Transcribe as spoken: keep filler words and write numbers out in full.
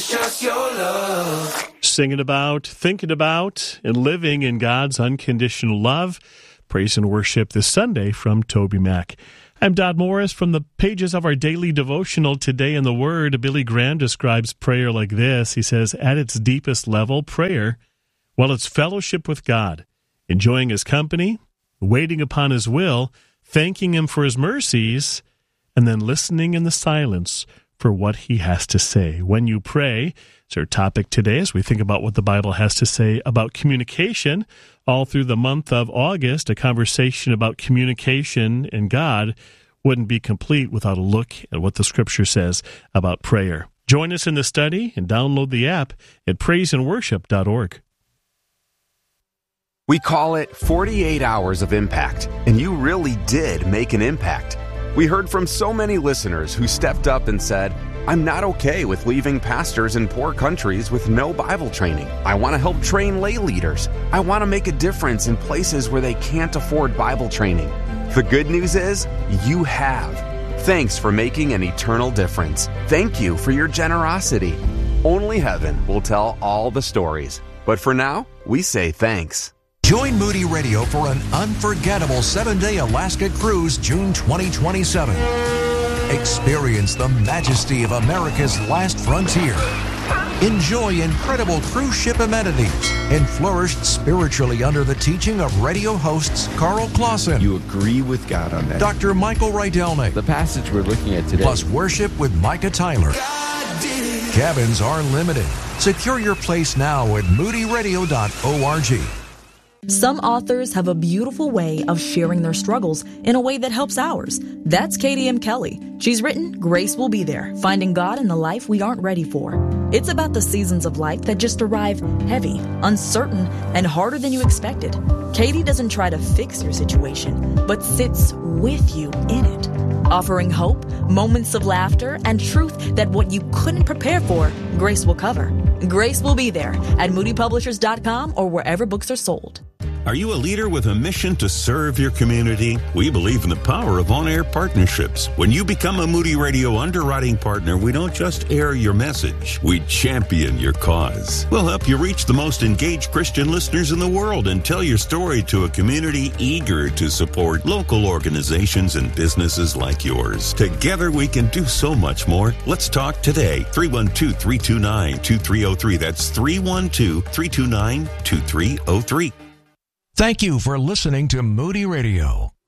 just your love. Singing about, thinking about, and living in God's unconditional love. Praise and worship this Sunday from Toby Mac. I'm Dodd Morris from the pages of our daily devotional Today in the Word. Billy Graham describes prayer like this. He says, at its deepest level, prayer, well, it's fellowship with God, enjoying His company, waiting upon His will, thanking Him for His mercies, and then listening in the silence for what He has to say. When you pray, it's our topic today as we think about what the Bible has to say about communication. All through the month of August, a conversation about communication and God wouldn't be complete without a look at what the Scripture says about prayer. Join us in the study and download the app at praise and worship dot org. We call it forty-eight hours of impact, and you really did make an impact. We heard from so many listeners who stepped up and said, I'm not okay with leaving pastors in poor countries with no Bible training. I want to help train lay leaders. I want to make a difference in places where they can't afford Bible training. The good news is, you have. Thanks for making an eternal difference. Thank you for your generosity. Only heaven will tell all the stories. But for now, we say thanks. Join Moody Radio for an unforgettable seven-day Alaska cruise June twenty twenty-seven. Experience the majesty of America's last frontier. Enjoy incredible cruise ship amenities and flourish spiritually under the teaching of radio hosts Carl Clausen. You agree with God on that. Doctor Michael Rydelnik. The passage we're looking at today. Plus worship with Micah Tyler. Cabins are limited. Secure your place now at moody radio dot org. Some authors have a beautiful way of sharing their struggles in a way that helps ours. That's Katie M. Kelly. She's written Grace Will Be There, Finding God in the Life We Aren't Ready For. It's about the seasons of life that just arrive heavy, uncertain, and harder than you expected. Katie doesn't try to fix your situation, but sits with you in it, offering hope, moments of laughter, and truth that what you couldn't prepare for, Grace will cover. Grace Will Be There at moody publishers dot com or wherever books are sold. Are you a leader with a mission to serve your community? We believe in the power of on-air partnerships. When you become a Moody Radio underwriting partner, we don't just air your message, we champion your cause. We'll help you reach the most engaged Christian listeners in the world and tell your story to a community eager to support local organizations and businesses like yours. Together we can do so much more. Let's talk today. three one two, three two nine, two three zero three. That's three one two, three two nine, two three zero three. Thank you for listening to Moody Radio.